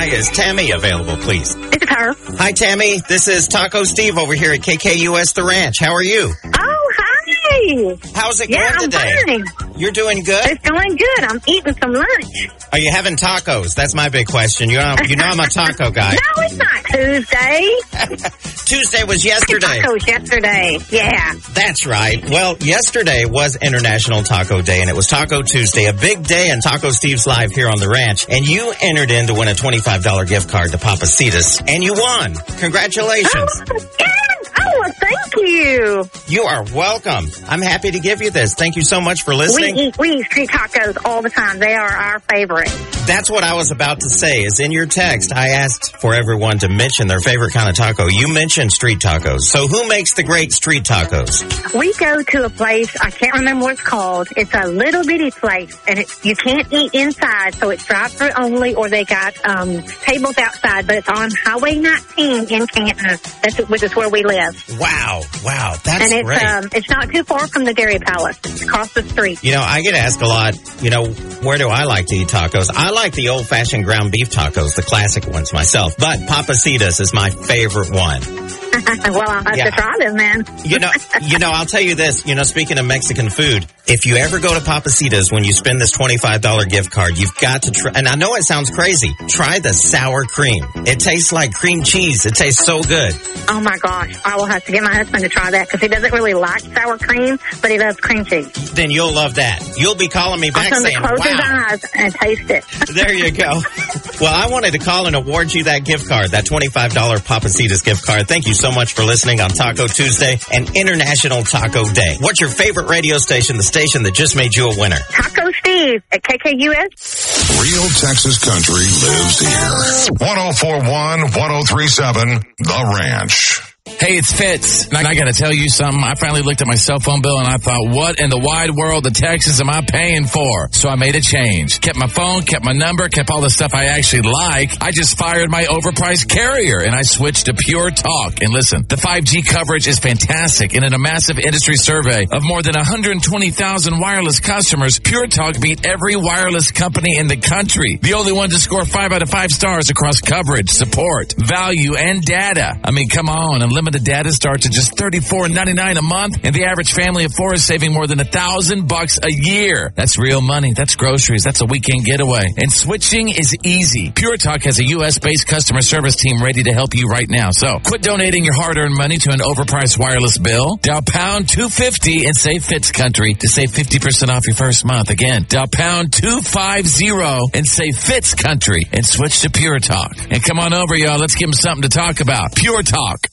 Hi, is Tammy available, please? This is her. Hi, Tammy. This is Taco Steve over here at KKUS The Ranch. How are you? Oh, hi. How's it Yeah, going I'm today? fine. You're doing good? It's going good. I'm eating some lunch. Are you having tacos? That's my big question. You know I'm a taco guy. No, it's not Tuesday. Tuesday was yesterday. Tacos yesterday. Yeah. That's right. Well, yesterday was International Taco Day, and it was Taco Tuesday, a big day in Taco Steve's live here on the ranch. And you entered in to win a $25 gift card to Papacitas, and you won. Congratulations. Oh, yeah. Oh, well, thank you. You are welcome. I'm happy to give you this. Thank you so much for listening. We eat street tacos all the time. They are our favorite. That's what I was about to say, is in your text, I asked for everyone to mention their favorite kind of taco. You mentioned street tacos. So who makes the great street tacos? We go to a place, I can't remember what it's called. It's a little bitty place, and you can't eat inside, so it's drive-through only, or they got tables outside, but it's on Highway 19 in Canton, which is where we live. Wow, that's and great. It's not too far from the Dairy Palace. It's across the street. You know, I get asked a lot, where do I like to eat tacos? I like the old-fashioned ground beef tacos, the classic ones myself, but Papacitas is my favorite one. Well, I'll have to try them, man. I'll tell you this, speaking of Mexican food, if you ever go to Papacitas when you spend this $25 gift card, you've got to try, and I know it sounds crazy, try the sour cream. It tastes like cream cheese. It tastes so good. Oh my gosh. I will have to get my husband to try that because he doesn't really like sour cream, but he loves cream cheese. Then you'll love that. You'll be calling me back saying, close his wow. eyes and taste it. There you go. Well, I wanted to call and award you that gift card, that $25 Papacitas gift card. Thank you so much for listening on Taco Tuesday and International Taco Day. What's your favorite radio station, the station that just made you a winner? Taco Steve at KKUS. Real Texas country lives here. 104.1, 103.7, The Ranch. Hey, it's Fitz. And I got to tell you something. I finally looked at my cell phone bill and I thought, what in the wide world of Texas am I paying for? So I made a change. Kept my phone, kept my number, kept all the stuff I actually like. I just fired my overpriced carrier and I switched to Pure Talk. And listen, the 5G coverage is fantastic. And in a massive industry survey of more than 120,000 wireless customers, Pure Talk beat every wireless company in the country. The only one to score 5 out of 5 stars across coverage, support, value, and data. I mean, come on. Unlimited data starts at just $34.99 a month, and the average family of 4 is saving more than $1,000 a year. That's real money. That's groceries. That's a weekend getaway. And switching is easy. Pure Talk has a U.S.-based customer service team ready to help you right now. So quit donating your hard-earned money to an overpriced wireless bill. Dial pound 250 and say Fitz Country to save 50% off your first month. Again, dial pound 250 and say Fitz Country and switch to Pure Talk. And come on over, y'all. Let's give them something to talk about. Pure Talk.